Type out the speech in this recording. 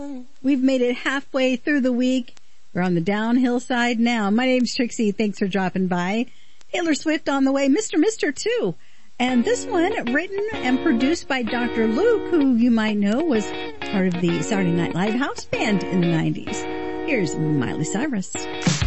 We've made it halfway through the week. We're on the downhill side now. My name's Trixie. Thanks for dropping by. Taylor Swift on the way. Mr. too. And this one written and produced by Dr. Luke, who you might know was part of the Saturday Night Live house band in the 90s. Here's Miley Cyrus.